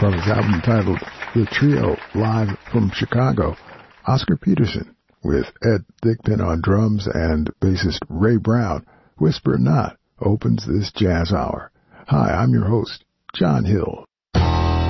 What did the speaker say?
from his album titled The Trio, live from Chicago. Oscar Peterson, with Ed Thigpen on drums and bassist Ray Brown, Whisper Not, opens this jazz hour. Hi, I'm your host, John Hill.